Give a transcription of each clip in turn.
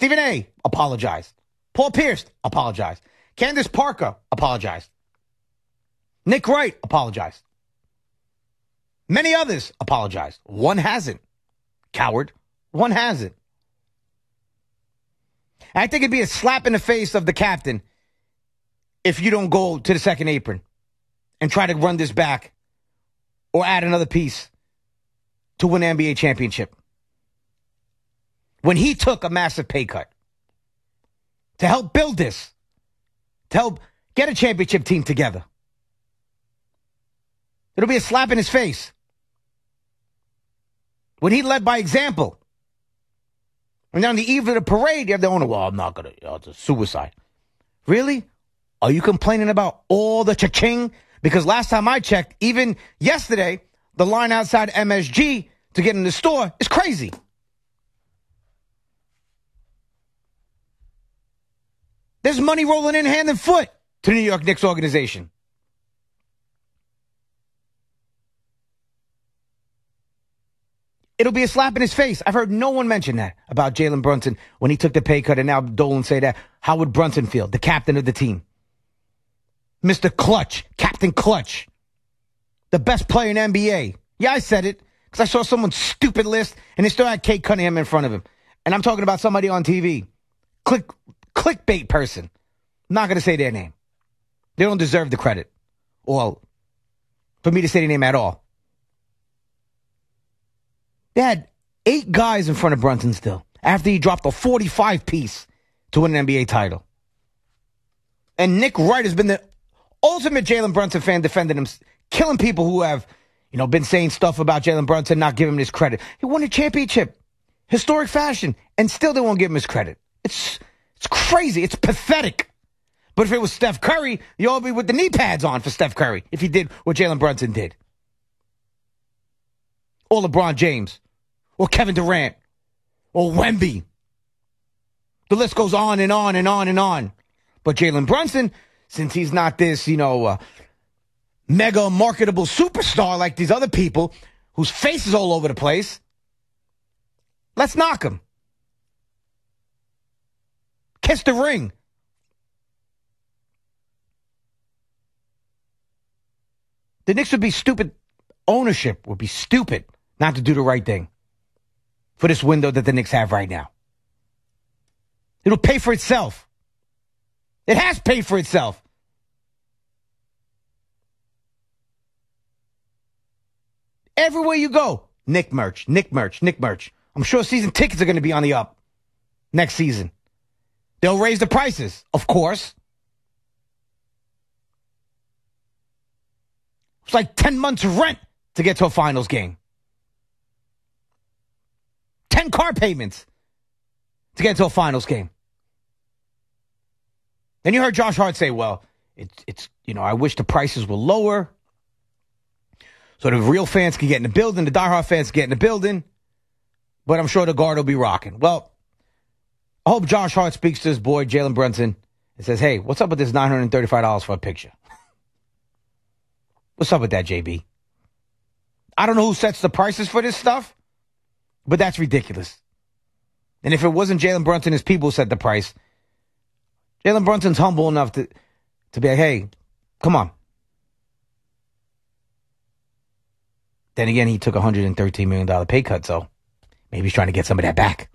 Stephen A. apologized. Paul Pierce apologized. Candace Parker apologized. Nick Wright apologized. Many others apologized. One hasn't. Coward. One hasn't. I think it'd be a slap in the face of the captain if you don't go to the second apron and try to run this back or add another piece to win an NBA championship. When he took a massive pay cut to help build this, to help get a championship team together, it'll be a slap in his face. When he led by example, and on the eve of the parade, you have the owner, well, I'm not going to, it's a suicide. Really? Are you complaining about all the cha-ching? Because last time I checked, even yesterday, the line outside MSG to get in the store is crazy. There's money rolling in hand and foot to the New York Knicks organization. It'll be a slap in his face. I've heard no one mention that about Jalen Brunson when he took the pay cut, and now Dolan say that. How would Brunson feel? The captain of the team. Mr. Clutch. Captain Clutch. The best player in NBA. Yeah, I said it because I saw someone's stupid list, and they still had Kate Cunningham in front of him. And I'm talking about somebody on TV. Clickbait person. I'm not going to say their name. They don't deserve the credit. Or for me to say their name at all. They had 8 guys in front of Brunson still after he dropped a 45-piece to win an NBA title. And Nick Wright has been the ultimate Jalen Brunson fan, defending him, killing people who have, been saying stuff about Jalen Brunson, not giving him his credit. He won a championship, historic fashion, and still they won't give him his credit. It's crazy. It's pathetic. But if it was Steph Curry, you'd all be with the knee pads on for Steph Curry if he did what Jalen Brunson did. Or LeBron James. Or Kevin Durant. Or Wemby. The list goes on and on and on and on. But Jalen Brunson, since he's not this, mega marketable superstar like these other people whose face is all over the place, let's knock him. Kiss the ring. The Knicks would be stupid. Ownership would be stupid not to do the right thing for this window that the Knicks have right now. It'll pay for itself. It has paid for itself. Everywhere you go, Knick merch, Knick merch, Knick merch. I'm sure season tickets are going to be on the up next season. They'll raise the prices, of course. It's like 10 months rent to get to a finals game. 10 car payments to get to a finals game. Then you heard Josh Hart say, well, it's I wish the prices were lower so the real fans can get in the building, the diehard fans can get in the building, but I'm sure the guard will be rocking. Well, I hope Josh Hart speaks to his boy, Jalen Brunson, and says, hey, what's up with this $935 for a picture? What's up with that, JB? I don't know who sets the prices for this stuff, but that's ridiculous. And if it wasn't Jalen Brunson, his people set the price. Jalen Brunson's humble enough to be like, hey, come on. Then again, he took a $113 million pay cut, so maybe he's trying to get some of that back.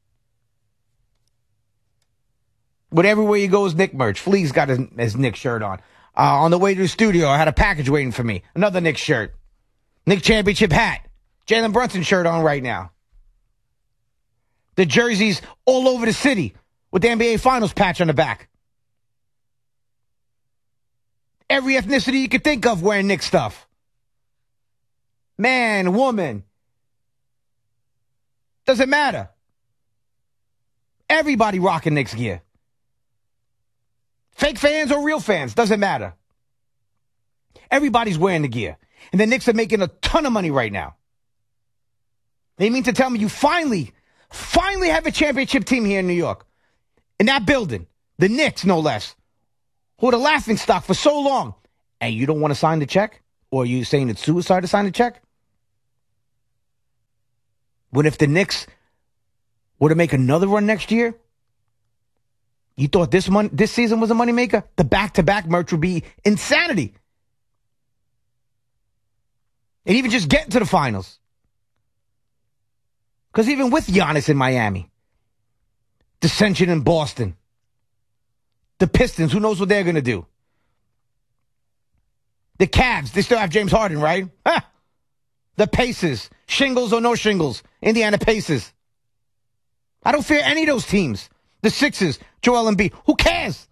But everywhere he goes, Knick merch. Flea's got his Knick shirt on. On the way to the studio, I had a package waiting for me. Another Knick shirt. Knick championship hat. Jalen Brunson shirt on right now. The jerseys all over the city with the NBA Finals patch on the back. Every ethnicity you could think of wearing Knick stuff. Man, woman. Doesn't matter. Everybody rocking Knicks gear. Fake fans or real fans, doesn't matter. Everybody's wearing the gear. And the Knicks are making a ton of money right now. They mean to tell me you finally have a championship team here in New York. In that building. The Knicks, no less. Who are the laughing stock for so long. And you don't want to sign the check? Or are you saying it's suicide to sign the check? What if the Knicks were to make another run next year You thought this season was a moneymaker? The back-to-back merch would be insanity. And even just getting to the finals. Because even with Giannis in Miami, dissension in Boston, the Pistons, who knows what they're going to do? The Cavs, they still have James Harden, right? The Pacers, shingles or no shingles, Indiana Pacers. I don't fear any of those teams. The Sixers, Joel Embiid, who cares?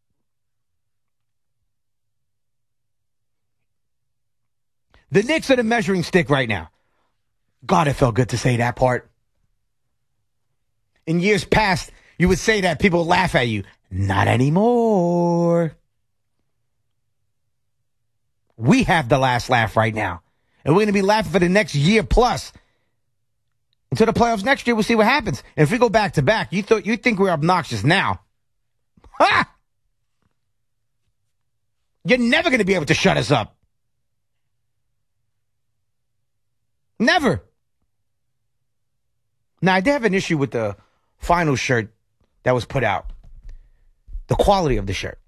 The Knicks are the measuring stick right now. God, it felt good to say that part. In years past, you would say that, people would laugh at you. Not anymore. We have the last laugh right now. And we're going to be laughing for the next year plus. Until the playoffs next year, we'll see what happens. And if we go back to back, you think we're obnoxious now. Ha! You're never going to be able to shut us up. Never. Now, I did have an issue with the final shirt that was put out. The quality of the shirt.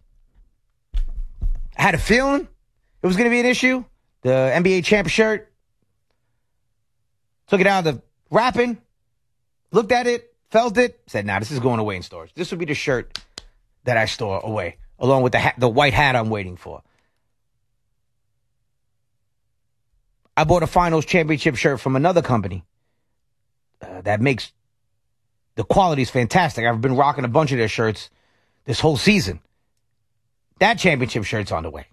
I had a feeling it was going to be an issue. The NBA champ shirt. Took it out of the wrapping. Looked at it. Felt it. Said, nah, this is going away in storage. This would be the shirt that I store away. Along with the white hat I'm waiting for. I bought a finals championship shirt from another company that makes the quality is fantastic. I've been rocking a bunch of their shirts this whole season. That championship shirt's on the way.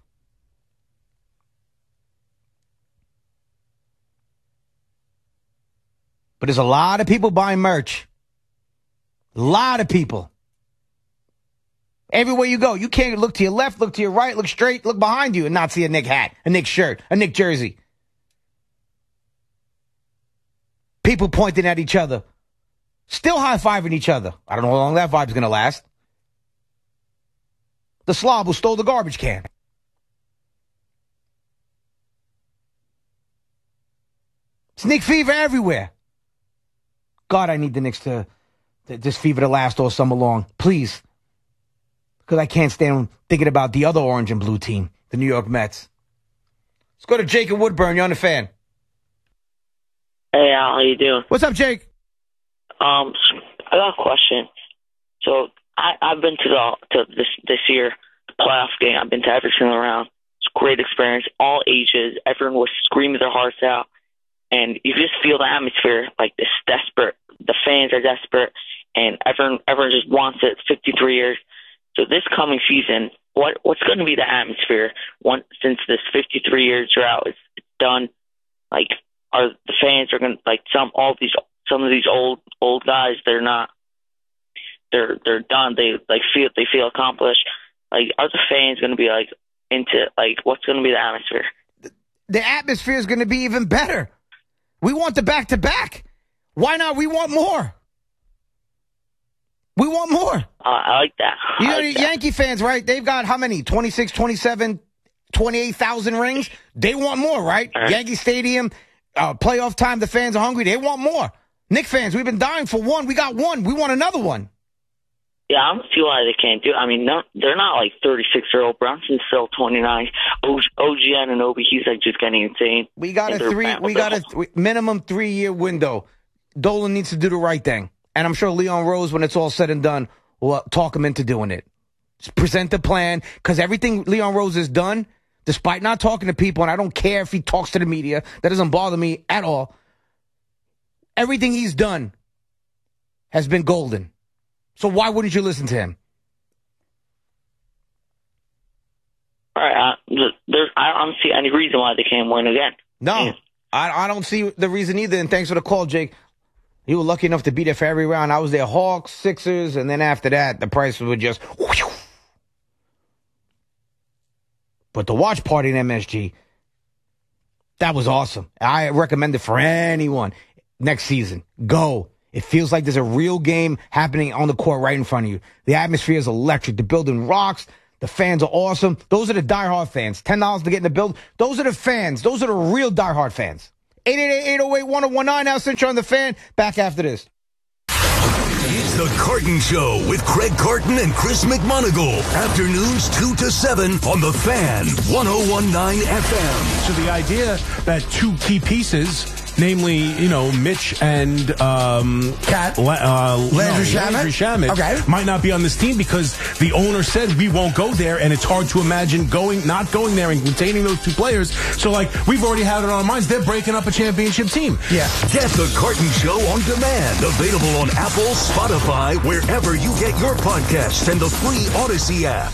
But there's a lot of people buying merch. A lot of people. Everywhere you go, you can't look to your left, look to your right, look straight, look behind you and not see a Knick hat, a Knick shirt, a Knick jersey. People pointing at each other. Still high-fiving each other. I don't know how long that vibe's going to last. The slob who stole the garbage can. Sneak fever everywhere. God, I need the Knicks this fever to last all summer long. Please. Because I can't stand thinking about the other orange and blue team, the New York Mets. Let's go to Jacob Woodburn. You're on the Fan. Hey, Al, how you doing? What's up, Jake? I got a question. So I've been to this year playoff game. I've been to every single round. It's a great experience. All ages. Everyone was screaming their hearts out, and you just feel the atmosphere like this desperate. The fans are desperate, and everyone just wants it. 53 years. So this coming season, what's going to be the atmosphere since this 53-year drought is done? Like, are the fans are going to like some of these old guys? They're not. They're done. They feel accomplished. Like, are the fans going to be like into like what's going to be the atmosphere? The atmosphere is going to be even better. We want the back-to-back. Why not? We want more. We want more. I like that. You know, the Yankee fans, right? They've got how many? 26, 27, 28,000 rings? They want more, right? Yankee Stadium, playoff time, the fans are hungry. They want more. Knick fans, we've been dying for one. We got one. We want another one. Yeah, I don't see why they can't do it. I mean, no, they're not like 36-year-old. Brunson's still 29. OG Anunoby, he's like just getting insane. We got a minimum 3-year window. Dolan needs to do the right thing. And I'm sure Leon Rose, when it's all said and done, will talk him into doing it. Just present the plan, because everything Leon Rose has done, despite not talking to people, and I don't care if he talks to the media, that doesn't bother me at all. Everything he's done has been golden. So why wouldn't you listen to him? All right, I don't see any reason why they can't win again. No, yeah. I don't see the reason either, and thanks for the call, Jake. You were lucky enough to be there for every round. I was there, Hawks, Sixers, and then after that, the prices were just whew. But the watch party in MSG, that was awesome. I recommend it for anyone next season. Go. It feels like there's a real game happening on the court right in front of you. The atmosphere is electric. The building rocks. The fans are awesome. Those are the diehard fans. $10 to get in the building. Those are the fans. Those are the real diehard fans. 888-808-1019. Now, Cinch on the Fan. Back after this. It's the Carton Show with Craig Carton and Chris McMonagle. Afternoons 2 to 7 on The Fan, 101.9 FM. So the idea that two key pieces, namely, Mitch and Landry Shamet, might not be on this team because the owner said we won't go there, and it's hard to imagine not going there and retaining those two players. So, we've already had it on our minds. They're breaking up a championship team. Yeah. Get the Carton Show on demand. Available on Apple, Spotify, wherever you get your podcasts, and the free Odyssey app.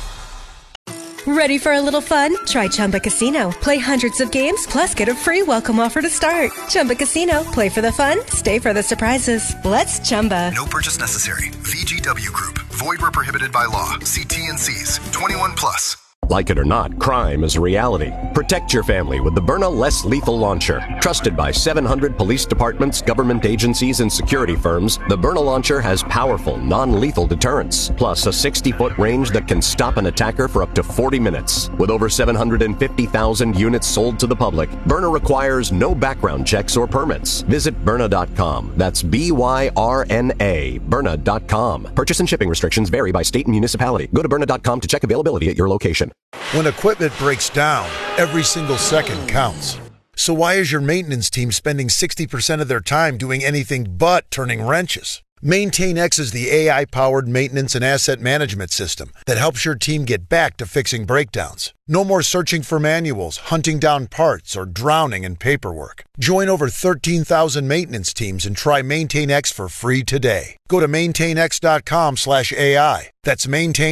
Ready for a little fun? Try Chumba Casino. Play hundreds of games, plus get a free welcome offer to start. Chumba Casino. Play for the fun, stay for the surprises. Let's Chumba. No purchase necessary. VGW Group. Void where prohibited by law. See T&Cs. 21 plus. Like it or not, crime is a reality. Protect your family with the Byrna Less Lethal Launcher. Trusted by 700 police departments, government agencies, and security firms, the Byrna Launcher has powerful, non-lethal deterrence, plus a 60-foot range that can stop an attacker for up to 40 minutes. With over 750,000 units sold to the public, Byrna requires no background checks or permits. Visit Byrna.com. That's B-Y-R-N-A. Byrna.com. Purchase and shipping restrictions vary by state and municipality. Go to Byrna.com to check availability at your location. When equipment breaks down, every single second counts. So why is your maintenance team spending 60% of their time doing anything but turning wrenches? MaintainX is the AI-powered maintenance and asset management system that helps your team get back to fixing breakdowns. No more searching for manuals, hunting down parts, or drowning in paperwork. Join over 13,000 maintenance teams and try MaintainX for free today. Go to maintainx.com/AI. That's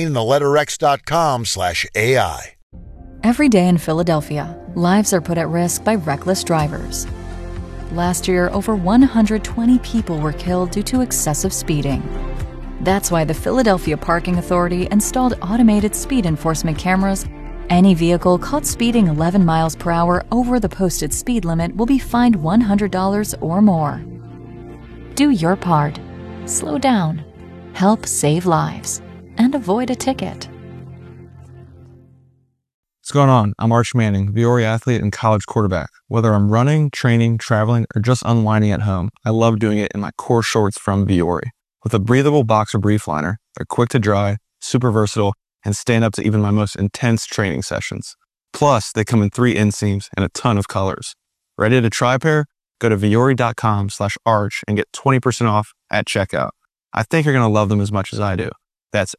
maintain.x.com/AI. Every day in Philadelphia, lives are put at risk by reckless drivers. Last year, over 120 people were killed due to excessive speeding. That's why the Philadelphia Parking Authority installed automated speed enforcement cameras. Any vehicle caught speeding 11 miles per hour over the posted speed limit will be fined $100 or more. Do your part. Slow down. Help save lives. And avoid a ticket. What's going on? I'm Arch Manning, Viore athlete and college quarterback. Whether I'm running, training, traveling, or just unwinding at home, I love doing it in my core shorts from Viore. With a breathable boxer brief liner, they're quick to dry, super versatile, and stand up to even my most intense training sessions. Plus, they come in 3 inseams and a ton of colors. Ready to try a pair? Go to Viore.com/arch and get 20% off at checkout. I think you're going to love them as much as I do. That's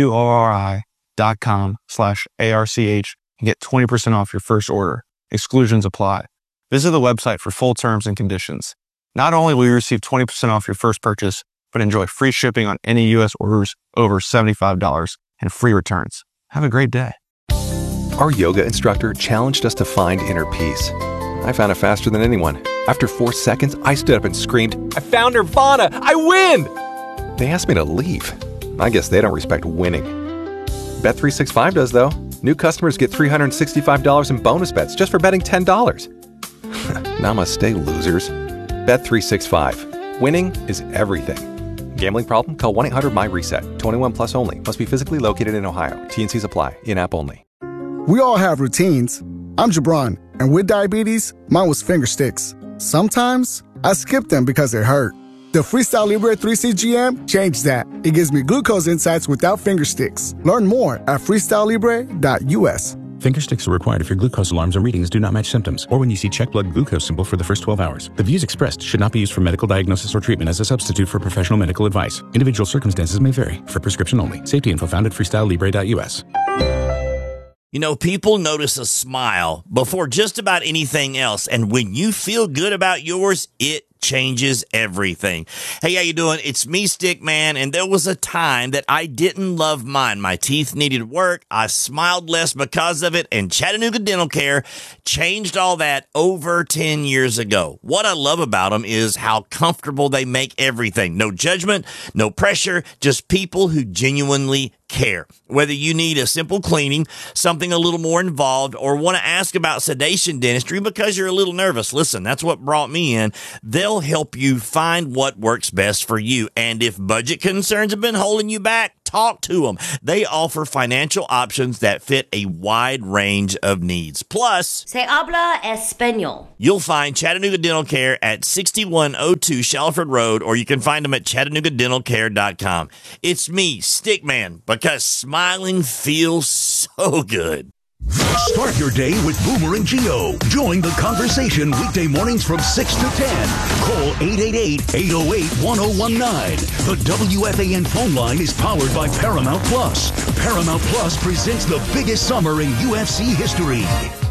VUORI.com/ARCH and get 20% off your first order. Exclusions apply. Visit the website for full terms and conditions. Not only will you receive 20% off your first purchase, but enjoy free shipping on any U.S. orders over $75 and free returns. Have a great day. Our yoga instructor challenged us to find inner peace. I found it faster than anyone. After 4 seconds, I stood up and screamed, "I found Nirvana! I win!" They asked me to leave. I guess they don't respect winning. Bet365 does, though. New customers get $365 in bonus bets just for betting $10. Namaste, losers. Bet365. Winning is everything. Gambling problem? Call 1-800-MY-RESET. 21 plus only. Must be physically located in Ohio. T&Cs apply. In-app only. We all have routines. I'm Jabron, and with diabetes, mine was finger sticks. Sometimes I skip them because they hurt. The Freestyle Libre 3C GM changed that. It gives me glucose insights without finger sticks. Learn more at freestylelibre.us. Finger sticks are required if your glucose alarms and readings do not match symptoms, or when you see check blood glucose symbol for the first 12 hours. The views expressed should not be used for medical diagnosis or treatment as a substitute for professional medical advice. Individual circumstances may vary. For prescription only. Safety info found at freestylelibre.us. You know, people notice a smile before just about anything else, and when you feel good about yours, it changes everything. Hey, how you doing? It's me, Stickman, and there was a time that I didn't love mine. My teeth needed work. I smiled less because of it, and Chattanooga Dental Care changed all that over 10 years ago. What I love about them is how comfortable they make everything. No judgment, no pressure, just people who genuinely care. Whether you need a simple cleaning, something a little more involved, or want to ask about sedation dentistry because you're a little nervous, listen, that's what brought me in. They'll help you find what works best for you. And if budget concerns have been holding you back, talk Talk to them. They offer financial options that fit a wide range of needs. Plus, Se habla español. You'll find Chattanooga Dental Care at 6102 Shalford Road, or you can find them at ChattanoogaDentalCare.com. It's me, Stickman, because smiling feels so good. Start your day with Boomer and Geo. Join the conversation weekday mornings from 6 to 10. Call 888-808-1019. The WFAN phone line is powered by Paramount Plus. Paramount Plus presents the biggest summer in UFC history.